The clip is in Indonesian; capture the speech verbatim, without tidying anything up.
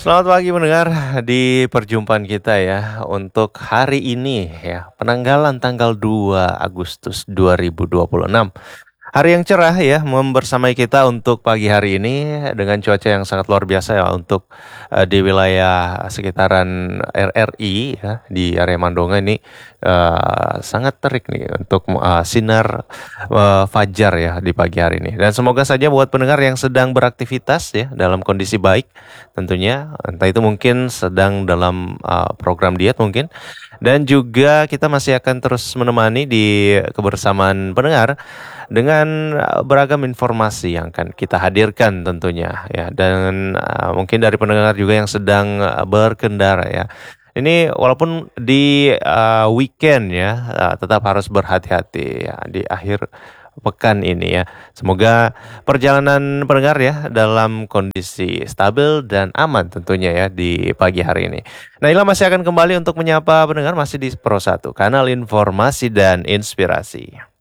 Selamat pagi pendengar, di perjumpaan kita ya untuk hari ini ya, penanggalan tanggal dua Agustus dua ribu dua puluh enam. Hari yang cerah ya membersamai kita untuk pagi hari ini dengan cuaca yang sangat luar biasa ya untuk uh, di wilayah sekitaran R R I ya di area Mandonga ini uh, sangat terik nih untuk uh, sinar uh, fajar ya di pagi hari ini. Dan semoga saja buat pendengar yang sedang beraktivitas ya dalam kondisi baik tentunya, entah itu mungkin sedang dalam uh, program diet mungkin, dan juga kita masih akan terus menemani di kebersamaan pendengar dengan uh, beragam informasi yang akan kita hadirkan tentunya ya, dan uh, mungkin dari pendengar juga yang sedang uh, berkendara ya. Ini walaupun di uh, weekend ya, uh, tetap harus berhati-hati ya di akhir pekan ini ya. Semoga perjalanan pendengar ya dalam kondisi stabil dan aman tentunya ya di pagi hari ini. Nah, Ila masih akan kembali untuk menyapa pendengar masih di Pro satu, kanal informasi dan inspirasi.